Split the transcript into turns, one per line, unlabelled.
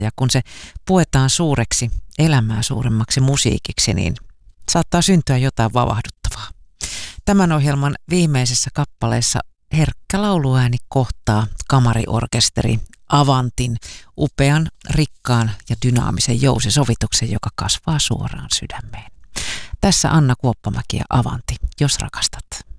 Ja kun se puetaan suureksi, elämää suuremmaksi musiikiksi, niin saattaa syntyä jotain vavahduttavaa. Tämän ohjelman viimeisessä kappaleessa herkkä lauluääni kohtaa kamariorkesteri Avantin upean, rikkaan ja dynaamisen jousisovituksen, joka kasvaa suoraan sydämeen. Tässä Anna Kuoppamäki ja Avanti, jos rakastat.